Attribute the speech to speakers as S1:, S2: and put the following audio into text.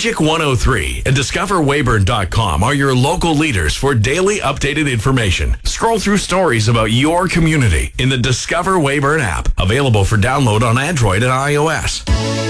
S1: Magic 103 and DiscoverWeyburn.com are your local leaders for daily updated information. Scroll through stories about your community in the Discover Weyburn app, available for download on Android and iOS.